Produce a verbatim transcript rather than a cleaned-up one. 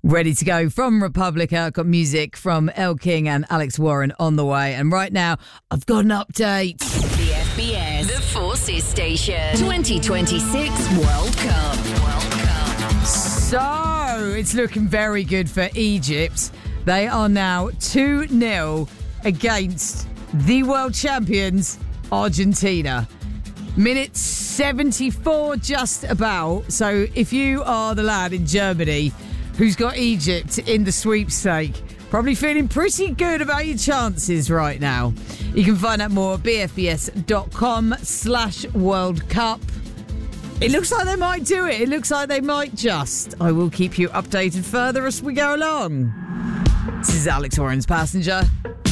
Ready to go from Republica. I've got music from Elle King and Alex Warren on the way. And right now, I've got an update. The F B S, the Forces Station, twenty twenty-six World Cup. World Cup. So, it's looking very good for Egypt. They are now two nil against the world champions, Argentina. Minute seventy-four just about. So, if you are the lad in Germany who's got Egypt in the sweepstake, probably feeling pretty good about your chances right now. You can find out more at bfbs.com slash World Cup. It looks like they might do it. It looks like they might just. I will keep you updated further as we go along. This is Alex Warren's Passenger.